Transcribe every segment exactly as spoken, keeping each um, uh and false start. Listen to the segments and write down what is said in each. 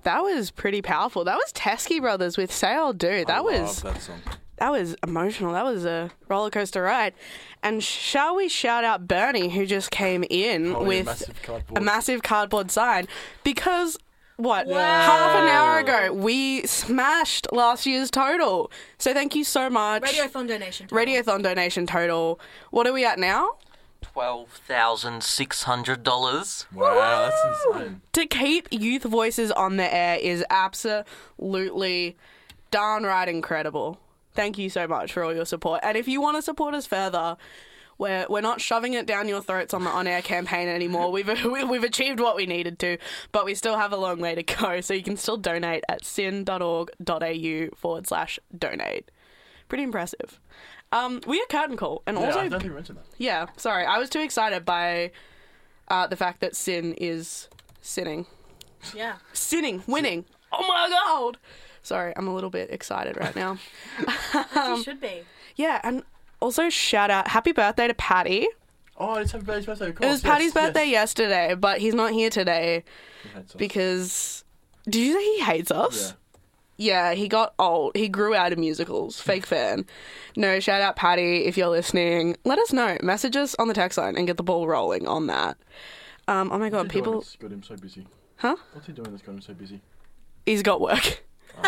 that was pretty powerful. That was Teskey Brothers with Say I'll Do. That I was love that song. that was emotional. That was a roller coaster ride. And shall we shout out Bernie, who just came in Holding with a massive cardboard. a massive cardboard sign because. What, Wow. half an hour ago, we smashed last year's total. So thank you so much. Radiothon donation. total. Radiothon donation total. What are we at now? twelve thousand six hundred dollars. Wow, that's insane. To keep youth voices on the air is absolutely darn right incredible. Thank you so much for all your support. And if you want to support us further, we're, we're not shoving it down your throats on the on-air campaign anymore. We've we've achieved what we needed to, but we still have a long way to go. So you can still donate at sin.org.au forward slash donate. Pretty impressive. Um, we are Curtain Call. And Yeah, also, I don't think we mentioned that. yeah, sorry. I was too excited by uh, the fact that Sin is sinning. Yeah. Sinning, winning. Oh my God. Sorry, I'm a little bit excited right now. you should be. Yeah, and also shout out, happy birthday to Patty. Oh, it's happy Patty's birthday, of course. It was yes, Patty's birthday yes. yesterday, but he's not here today He hates us. because... Did you say he hates us? Yeah. Yeah, he got old. He grew out of musicals. Fake fan. No, shout out Patty if you're listening. Let us know. Message us on the text line and get the ball rolling on that. Um, oh my God, What's he doing people... that's got him so busy? Huh? What's he doing that's got him so busy? He's got work.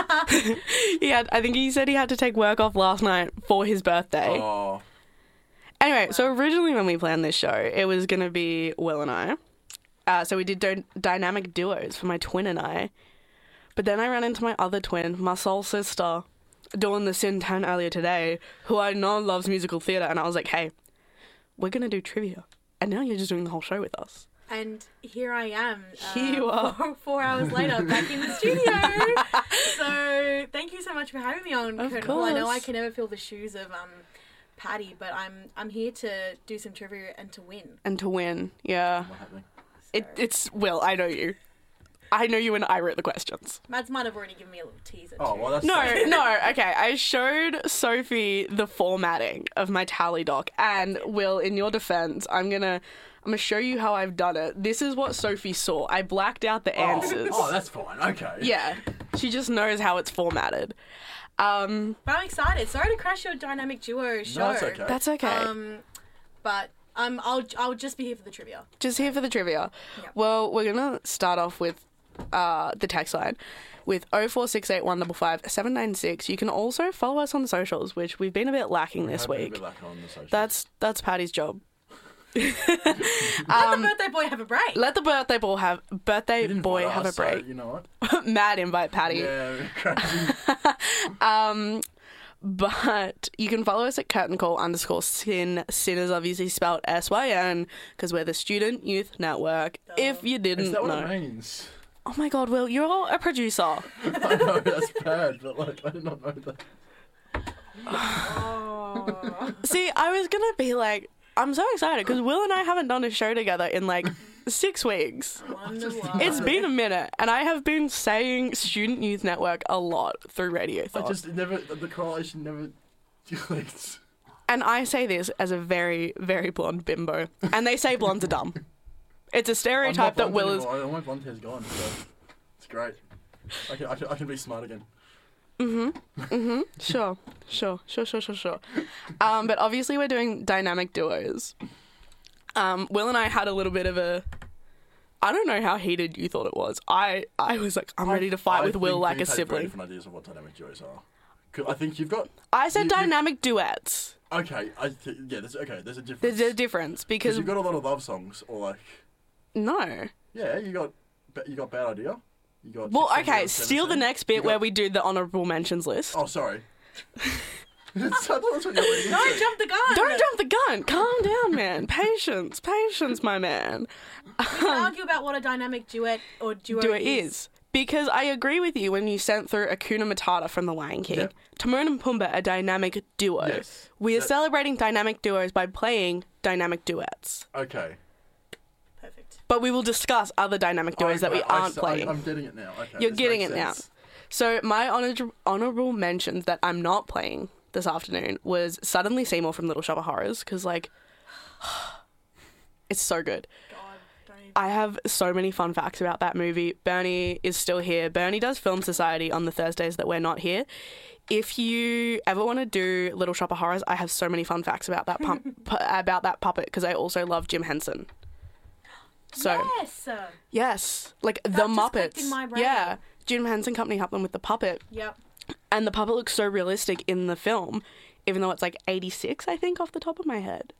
he had, I think he said he had to take work off last night for his birthday. Oh, Anyway, so originally when we planned this show, it was going to be Will and I. Uh, so we did do- dynamic duos for my twin and I. But then I ran into my other twin, my soul sister, doing the Sin ten earlier today, who I know loves musical theatre. And I was like, hey, we're going to do trivia. And now you're just doing the whole show with us. And here I am. Uh, Here you are. Four, four hours later, back in the studio. So thank you so much for having me on Of Curtain Call. I know I course. can never fill the shoes of um, Patty, but I'm I'm here to do some trivia and to win. And to win, yeah. not happening. It, it's Will, I know you. I know you and I wrote the questions. Mads might have already given me a little teaser. Oh, too. well, that's... No, no, okay. I showed Sophie the formatting of my tally doc, and Will, in your defense, I'm gonna, I'm gonna show you how I've done it. This is what Sophie saw. I blacked out the Oh, answers. oh, that's fine. Okay. Yeah, she just knows how it's formatted. Um, But I'm excited. Sorry to crash your dynamic duo show. No, that's okay. that's okay. Um, but um, I'll I'll just be here for the trivia. Just here for the trivia. Yep. Well, we're gonna start off with uh, the text line with oh four six eight one five five seven nine six. You can also follow us on the socials, which we've been a bit lacking We this have been a week. bit lacking on the social. That's that's Patty's job. Let the birthday boy have a break. Let the birthday boy have birthday He didn't boy invite have a us, so, break. you know what? Mad invite, Patty. Yeah, crazy. Um, but you can follow us at curtain call underscore sin. Sin is obviously spelled S Y N because we're the Student Youth Network. If you didn't Is that what know. it means? Oh my God, Will, you're a producer. I know, that's bad, but like, I did not know that. Oh. See, I was gonna be like, I'm so excited because Will and I haven't done a show together in like six weeks. Wonder just- why. It's been a minute, and I have been saying Student Youth Network a lot through Radio I Thought. just it never, the correlation never clicked. And I say this as a very, very blonde bimbo. And they say blondes are dumb. It's a I'm stereotype not that blonde Will is... anymore. My blonde hair's gone, so it's great. I can, I can, I can be smart again. Sure, sure, sure, sure, sure, sure. Um, but obviously we're doing dynamic duos. Um, Will and I had a little bit of a... I don't know how heated you thought it was. I, I was like, I'm ready to fight I with Will think like a we've had very sibling. different ideas of what dynamic duos are. 'Cause I think you've got... I said You- you- dynamic duets. Okay, I th- yeah, there's, okay, there's a difference. There's a difference Because because... you've got a lot of love songs, or like... No. Yeah, you got you got Bad Idea. You got. Well, sixteen, okay, you got steal the seventeen. next bit You where got- we do the honourable mentions list. Oh, sorry. I thought that's what you were leading Don't into. jump the gun. Don't jump the gun. Calm down, man. Patience. Patience, my man. We can argue about what a dynamic duet or duo, Do it is. Because I agree with you when you sent through Akuna Matata from The Lion King. Yep. Timon and Pumbaa, a dynamic duo. Yes. We are That- celebrating dynamic duos by playing dynamic duets. Okay. Perfect. But we will discuss other dynamic duos that we I- I- aren't I- playing. I'm getting it now. Okay. You're this getting makes it now. sense. So my honor- honourable mentions that I'm not playing this afternoon was Suddenly Seymour from Little Shop of Horrors, because, like, it's so good. God, don't I have so many fun facts about that movie. Bernie is still here. Bernie does Film Society on the Thursdays that we're not here. If you ever want to do Little Shop of Horrors, I have so many fun facts about that pump, pu- about that puppet because I also love Jim Henson. So Yes. yes, like the just clicked Muppets. in my brain. Yeah, Jim Henson Company helped them with the puppet, Yep. and the puppet looks so realistic in the film, even though it's like eighty-six, I think, off the top of my head.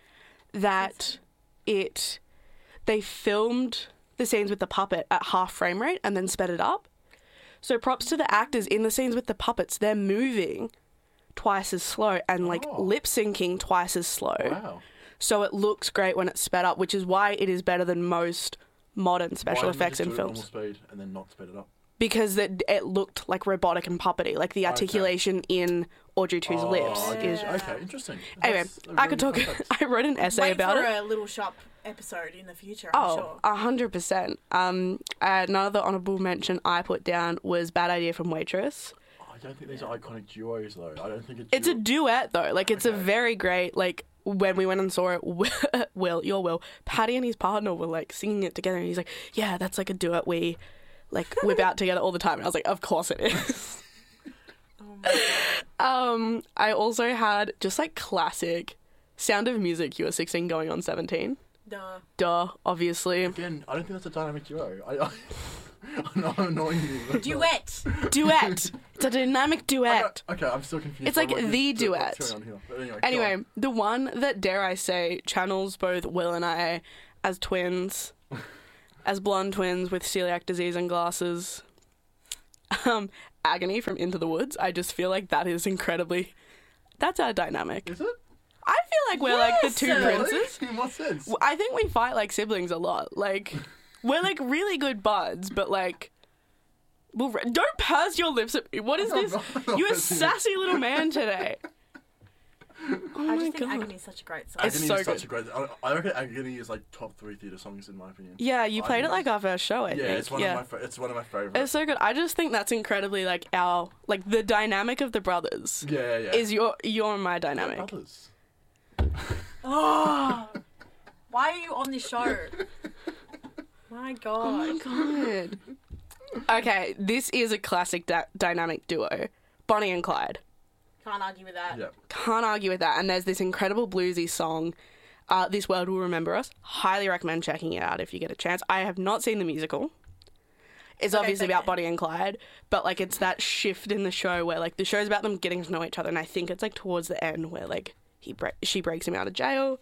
That it, they filmed the scenes with the puppet at half frame rate and then sped it up. So props to the actors in the scenes with the puppets. They're moving twice as slow and like Oh. lip syncing twice as slow. Wow. So it looks great when it's sped up, which is why it is better than most modern special Why didn't they effects just in do it at films. normal speed and then not speed it up? Because it, it looked like robotic and puppety. Like the Okay. articulation in Audrey two's Oh, lips I is... get you. Okay, interesting. Anyway, That's a I really could talk... fun fact. I wrote an essay Wait about for it. a Little Shop episode in the future, I'm Oh, sure. a hundred percent. Um, another honourable mention I put down was Bad Idea from Waitress. I don't think these are iconic duos though. I don't think it's. It's a duet though. Like it's a Okay. very great. Like when we went and saw it, Will, your Will, Paddy and his partner were like singing it together, and he's like, "Yeah, that's like a duet we like whip out together all the time." And I was like, "Of course it is." Oh my God. um, I also had just like classic Sound of Music. You were sixteen, going on seventeen. Duh. Duh, obviously. Again, I don't think that's a dynamic duo. I, I, I know I'm annoying you. but- Duet. Duet. It's a dynamic duet. Okay, okay, I'm still confused. It's by like what you- the what's duet. going on here. But anyway, go Anyway, on. the one that, dare I say, channels both Will and I as twins, as blonde twins with celiac disease and glasses. Um, Agony from Into the Woods. I just feel like that is incredibly... That's our dynamic. Is it? I feel like we're like the Yes! two Really? princes. In what sense? I think we fight like siblings a lot. Like, we're like really good buds, but like... We'll re- don't purse your lips at me. What is I'm this? not- I'm not You're a pursing it. sassy little man today. Oh I my just think god. Agony is such a great song. It's Agony so is such good. a great. I, I reckon Agony is like top three theatre songs in my opinion. Yeah, you I played it think like our first show, I yeah, think. it's one yeah. of my. Fa- it's one of my favorites. It's so good. I just think that's incredibly like our like the dynamic of the brothers yeah, yeah, yeah. is your your and my They're dynamic. brothers. Oh, why are you on this show? My Oh my God. god. Okay, this is a classic da- dynamic duo, Bonnie and Clyde. Can't argue with that. Yeah. Can't argue with that. And there's this incredible bluesy song, uh, "This World Will Remember Us." Highly recommend checking it out if you get a chance. I have not seen the musical. It's Okay, obviously okay. about Bonnie and Clyde, but like it's that shift in the show where like the show's about them getting to know each other, and I think it's like towards the end where like he bre- she breaks him out of jail.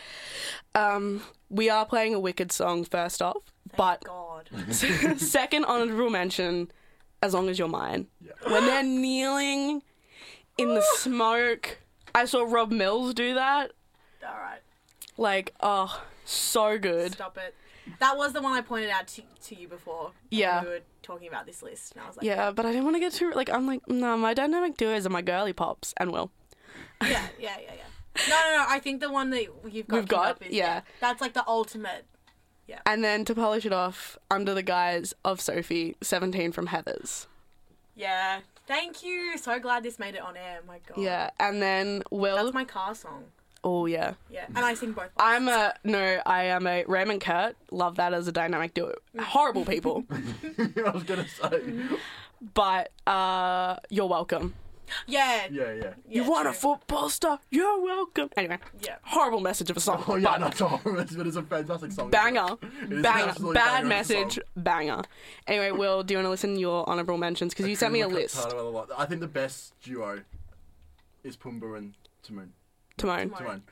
Um, we are playing a Wicked song first off, but God. second honorable mention, "As Long as You're Mine." Yeah. When they're kneeling in the smoke, I saw Rob Mills do that. All right. Like, oh, so good. Stop it. That was the one I pointed out to, to you before. when Yeah. We were talking about this list. And I was like, Yeah, but I didn't want to get too like. I'm like, no, my dynamic duos are my girly pops and Will. yeah, yeah, yeah, yeah. No, no, no. I think the one that you've got. We've queued got, up is, yeah. That's like the ultimate. And then to polish it off, under the guise of Sophie, seventeen from Heathers. Yeah. Thank you. So glad this made it on air. My God. Yeah, and then Will. That's my car song. Oh yeah. Yeah. And I sing both. I'm a no. I am a Raymond Kurt. Love that as a dynamic duo. Horrible people, I was gonna say. but uh, you're welcome. Yeah. Yeah, yeah. yeah you want a true. football star? You're welcome. Anyway, Yeah. horrible message of a song. Oh yeah, but no, it's horrible, but it's a fantastic song. banger, It is an banger, absolute bad banger of a message, song. banger. Anyway, Will, do you want to listen to your honourable mentions? Because you sent me a Akuma list. Katana a lot. I think the best duo is Pumbaa and Timon. Timon. Timon. Timon.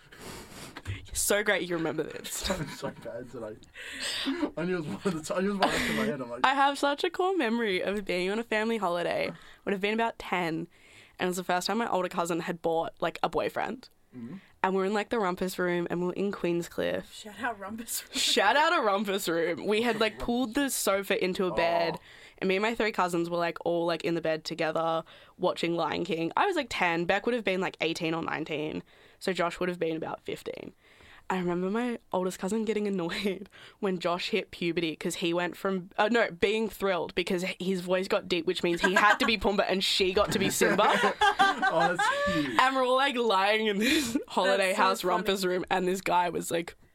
So great you remember this. I'm so bad today. I knew it was one of the t- I knew it was one off in my head. I'm like, I have such a core memory of being on a family holiday. Would have been about ten, and it was the first time my older cousin had bought like a boyfriend. Mhm. And we're in like the rumpus room, and we're in Queenscliff. Shout out Rumpus. Shout out a rumpus room. We had like pulled the sofa into a bed, Oh. and me and my three cousins were like all like in the bed together watching Lion King. I was like ten. Beck would have been like eighteen or nineteen, so Josh would have been about fifteen. I remember my oldest cousin getting annoyed when Josh hit puberty because he went from uh, no being thrilled because his voice got deep, which means he had to be Pumbaa and she got to be Simba. oh, that's huge. And we're all like lying in this holiday That's so house funny. rumpus room, and this guy was like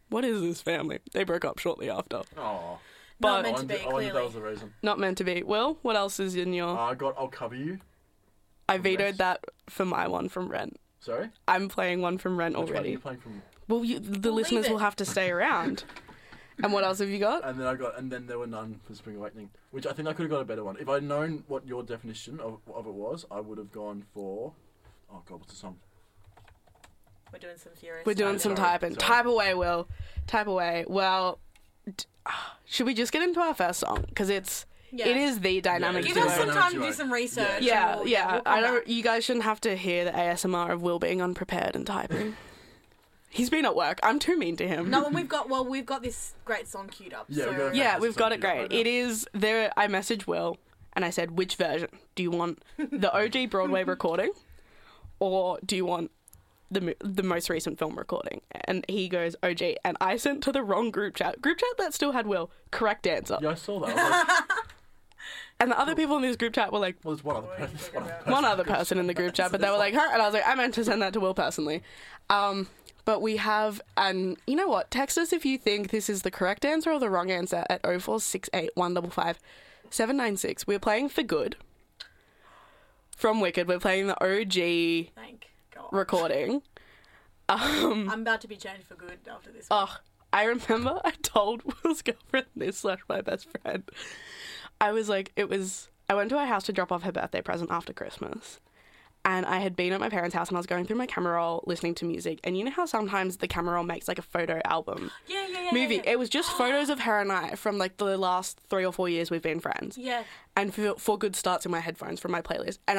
What is this family? They broke up shortly after. Oh. But Not meant I to wonder, be, I wonder if that clearly. was the reason. not meant to be. Will, what else is in your... Uh, I got I'll Cover You. I vetoed Rent. that for my one from Rent. Sorry? I'm playing one from Rent Which one are already. you playing from? Well, you, the We'll leave listeners it. will have to stay around. And what else have you got? And then I got, and then there were none for Spring Awakening, which I think I could have got a better one. If I'd known what your definition of, of it was, I would have gone for. Oh God, what's the song? We're doing some furious. We're doing some typing. Sorry, typing. sorry. Type away, Will. Type away. Well, d- should we just get into our first song? Because it's Yeah. it is the dynamic it's Give duo. us some Dynamic time to duo. do some research. Yeah. Yeah, and we'll- yeah. we'll come I don't. back. You guys shouldn't have to hear the A S M R of Will being unprepared and typing. He's been at work. I'm too mean to him. No, and we've got well, we've got this great song queued up. Yeah, so we've got a Yeah, fantastic we've got song it queued up great. right now. It is there. I messaged Will and I said, which version do you want? The O G Broadway recording, or do you want the mo- the most recent film recording? And he goes O G, and I sent to the wrong group chat. Group chat that still had Will. Correct answer. Yeah, I saw that. I was like, And the other people in this group chat were like, well, there's one other What are you person. talking One other about? person. one other person in the group chat, but they were like, huh? And I was like, I meant to send that to Will personally. Um, but we have, and you know what? Text us if you think this is the correct answer or the wrong answer at oh four six eight, one five five, seven nine six. We're playing For Good from Wicked. We're playing the O G Thank God. recording. Um, I'm about to be changed for good after this. one. oh, I remember I told Will's girlfriend this slash my best friend. I was like, it was, I went to her house to drop off her birthday present after Christmas. And I had been at my parents' house and I was going through my camera roll listening to music. And you know how sometimes the camera roll makes like a photo album yeah, yeah, yeah. movie? Yeah, yeah. It was just photos of her and I from like the last three or four years we've been friends. Yeah. And For, For Good starts in my headphones from my playlist. And